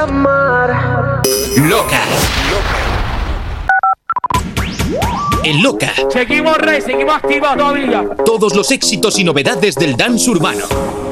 Loca. En Loca. Seguimos, Rey, seguimos activos todavía. Todos los éxitos y novedades del dance urbano.